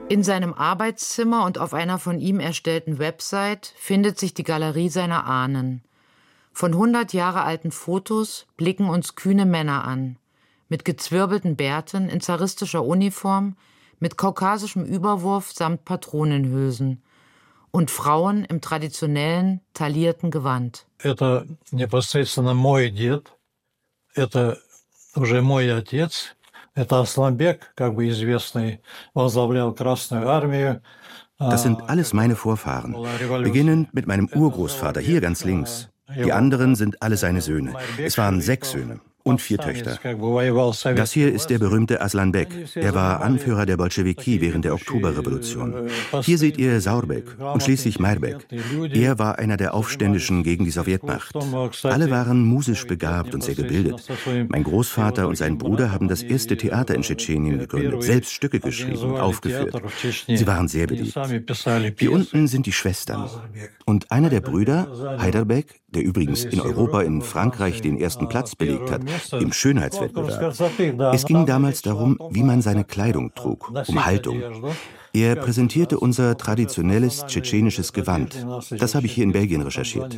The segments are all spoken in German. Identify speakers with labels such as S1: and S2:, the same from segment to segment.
S1: In seinem Arbeitszimmer und auf einer von ihm erstellten Website findet sich die Galerie seiner Ahnen. Von 100 Jahre alten Fotos blicken uns kühne Männer an, mit gezwirbelten Bärten, in zaristischer Uniform, mit kaukasischem Überwurf samt Patronenhülsen und Frauen im traditionellen, taillierten Gewand.
S2: Это непосредственно мой дед, это уже мой отец. Это Асланбек, как бы известный, возглавлял Красную Армию.
S3: Das sind alles meine Vorfahren, beginnend mit meinem Urgroßvater, hier ganz links. Die anderen sind alle seine Söhne. Es waren 6 Söhne und 4 Töchter. Das hier ist der berühmte Aslanbek. Er war Anführer der Bolschewiki während der Oktoberrevolution. Hier seht ihr Saurbek und schließlich Mairbek. Er war einer der Aufständischen gegen die Sowjetmacht. Alle waren musisch begabt und sehr gebildet. Mein Großvater und sein Bruder haben das erste Theater in Tschetschenien gegründet, selbst Stücke geschrieben und aufgeführt. Sie waren sehr beliebt. Hier unten sind die Schwestern. Und einer der Brüder, Heiderbek, der übrigens in Europa in Frankreich den ersten Platz belegt hat, im Schönheitswettbewerb. Es ging damals darum, wie man seine Kleidung trug, um Haltung. Er präsentierte unser traditionelles tschetschenisches Gewand. Das habe ich hier in Belgien recherchiert.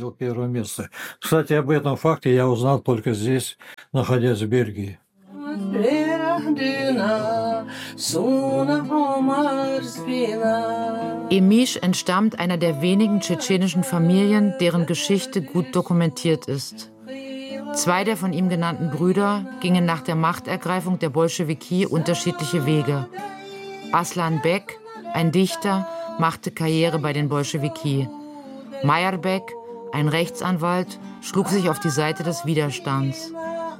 S1: Emish entstammt einer der wenigen tschetschenischen Familien, deren Geschichte gut dokumentiert ist. 2 der von ihm genannten Brüder gingen nach der Machtergreifung der Bolschewiki unterschiedliche Wege. Aslanbek, ein Dichter, machte Karriere bei den Bolschewiki. Mairbek, ein Rechtsanwalt, schlug sich auf die Seite des Widerstands.